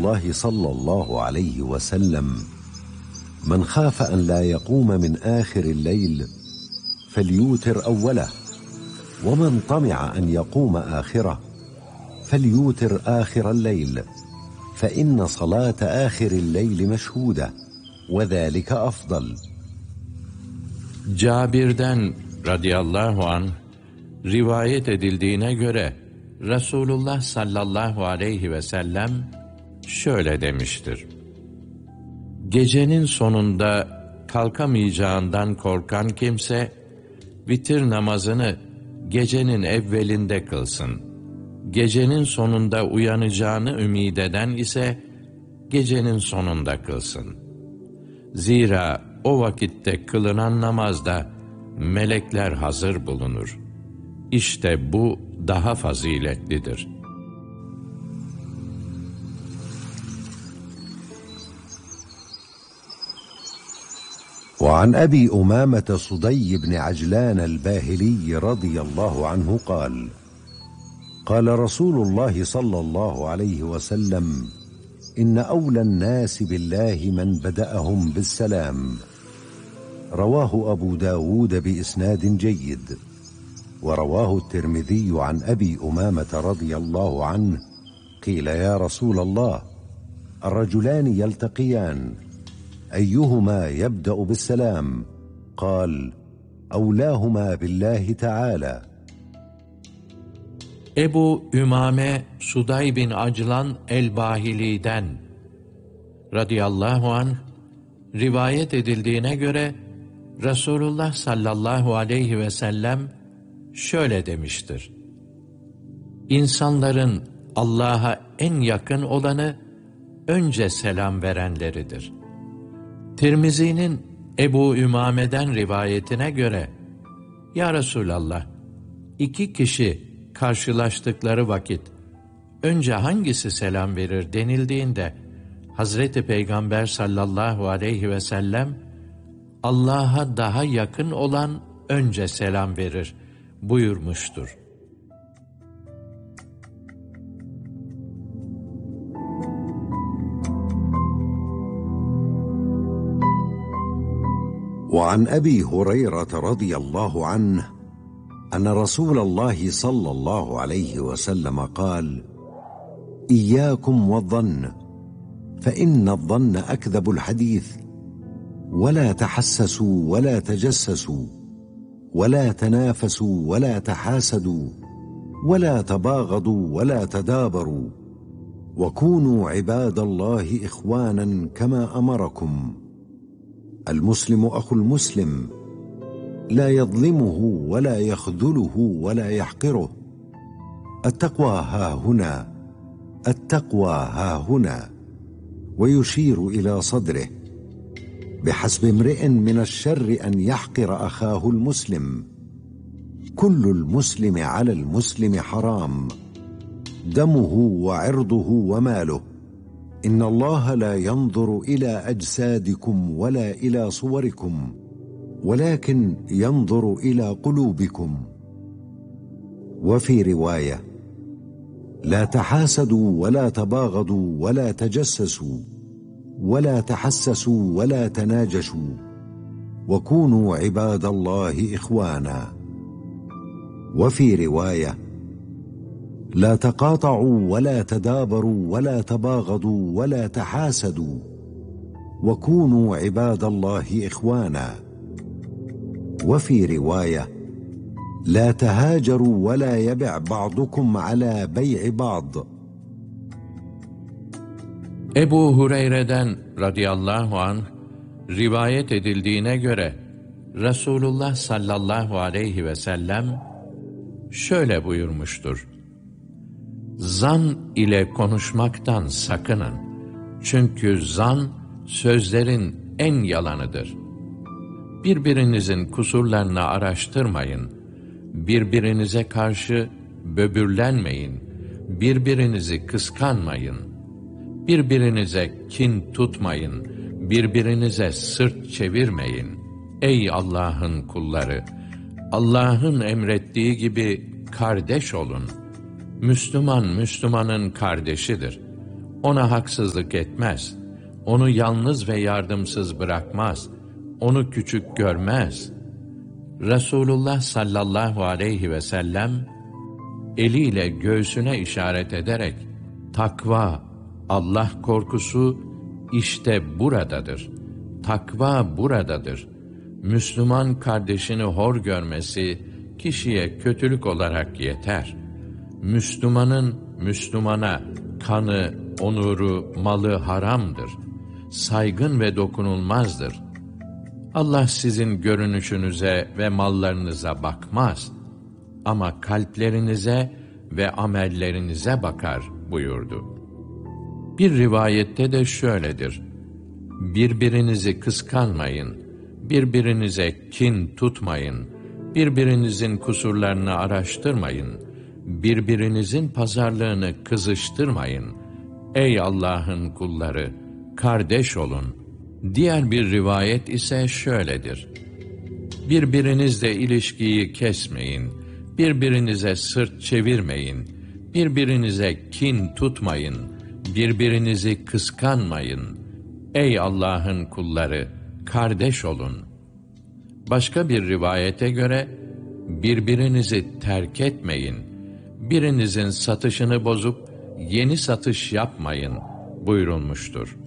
الله صلى الله عليه وسلم: من خاف أن لا يقوم من آخر الليل فليوتر أوله، ومن طمع أن يقوم آخره فليوتر آخر الليل، فإن صلاة آخر الليل مشهودة وذلك أفضل. Cabir'den radıyallahu anh rivayet edildiğine göre Resulullah sallallahu aleyhi ve sellem şöyle demiştir: Gecenin sonunda kalkamayacağından korkan kimse vitir namazını gecenin evvelinde kılsın. Gecenin sonunda uyanacağını ümid eden ise gecenin sonunda kılsın. Zira o vakitte kılınan namazda melekler hazır bulunur. İşte bu daha faziletlidir. وعن أبي أمامة صدي بن عجلان الباهلي رضي الله عنه قال: قال رسول الله صلى الله عليه وسلم: إن أولى الناس بالله من بدأهم بالسلام. رواه أبو داود بإسناد جيد. ورواه الترمذي عن أبي أمامة رضي الله عنه قيل: يا رسول الله، الرجلان يلتقيان أيهما يبدأ بالسلام؟ قال: أولاهما بالله تعالى. Ebu Ümame Suday bin Aclan el-Bahili'den radıyallahu anh rivayet edildiğine göre Resulullah sallallahu aleyhi ve sellem şöyle demiştir: İnsanların Allah'a en yakın olanı önce selam verenleridir. Tirmizi'nin Ebu Ümame'den rivayetine göre, Ya Resulallah, iki kişi karşılaştıkları vakit önce hangisi selam verir denildiğinde Hazreti Peygamber sallallahu aleyhi ve sellem Allah'a daha yakın olan önce selam verir buyurmuştur. وعن أبي هريرة رضي الله عنه أن رسول الله صلى الله عليه وسلم قال: إياكم والظن، فإن الظن أكذب الحديث، ولا تحسسوا ولا تجسسوا ولا تنافسوا ولا تحاسدوا ولا تباغضوا ولا تدابروا، وكونوا عباد الله إخوانا كما أمركم. المسلم أخو المسلم، لا يظلمه ولا يخذله ولا يحقره. التقوى ها هنا، التقوى ها هنا، ويشير إلى صدره. بحسب امرئ من الشر أن يحقر أخاه المسلم. كل المسلم على المسلم حرام، دمه وعرضه وماله. إن الله لا ينظر إلى أجسادكم ولا إلى صوركم، ولكن ينظر إلى قلوبكم. وفي رواية: لا تحاسدوا ولا تباغضوا ولا تجسسوا ولا تحسسوا ولا تناجشوا، وكونوا عباد الله إخوانا. وفي رواية: لا تقاطعوا ولا تدابروا ولا تباغضوا ولا تحاسدوا، وكونوا عباد الله إخوانا. وفي رواية: لا تهاجروا ولا يبع بعضكم على بيع بعض. Ebu Hureyre'den radıyallahu anh rivayet edildiğine göre Resulullah sallallahu aleyhi ve sellem şöyle buyurmuştur: Zan ile konuşmaktan sakının. Çünkü zan sözlerin en yalanıdır. Birbirinizin kusurlarını araştırmayın. Birbirinize karşı böbürlenmeyin. Birbirinizi kıskanmayın. Birbirinize kin tutmayın. Birbirinize sırt çevirmeyin. Ey Allah'ın kulları! Allah'ın emrettiği gibi kardeş olun. Müslüman, Müslümanın kardeşidir. ona haksızlık etmez. Onu yalnız ve yardımsız bırakmaz. Onu küçük görmez. Resulullah sallallahu aleyhi ve sellem eliyle göğsüne işaret ederek takva, Allah korkusu işte buradadır. Takva buradadır. Müslüman kardeşini hor görmesi kişiye kötülük olarak yeter. Müslümanın Müslümana kanı, onuru, malı haramdır. Saygın ve dokunulmazdır. Allah sizin görünüşünüze ve mallarınıza bakmaz. Ama kalplerinize ve amellerinize bakar buyurdu. Bir rivayette de şöyledir: birbirinizi kıskanmayın, birbirinize kin tutmayın, birbirinizin kusurlarını araştırmayın, birbirinizin pazarlığını kızıştırmayın. Ey Allah'ın kulları, kardeş olun. Diğer bir rivayet ise şöyledir: birbirinizle ilişkiyi kesmeyin, birbirinize sırt çevirmeyin, birbirinize kin tutmayın, birbirinizi kıskanmayın. Ey Allah'ın kulları, kardeş olun. Başka bir rivayete göre, birbirinizi terk etmeyin, birinizin satışını bozup yeni satış yapmayın buyurulmuştur.